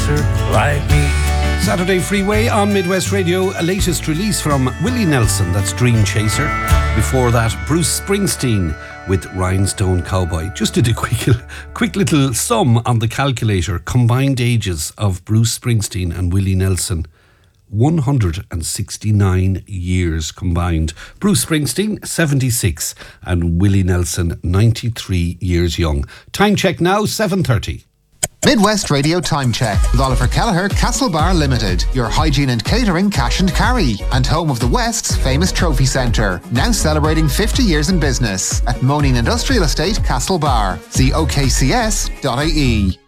chaser like me. Saturday Freeway on Midwest Radio, a latest release from Willie Nelson, that's Dream Chaser. Before that, Bruce Springsteen with Rhinestone Cowboy. Just did a quick little sum on the calculator. Combined ages of Bruce Springsteen and Willie Nelson, 169 years combined. Bruce Springsteen, 76, and Willie Nelson, 93 years young. Time check now, 7:30. Midwest Radio Time Check with Oliver Kelleher, Castlebar Limited, your hygiene and catering cash and carry, and home of the West's famous trophy centre. Now celebrating 50 years in business at Moaning Industrial Estate, Castlebar. See okcs.ie.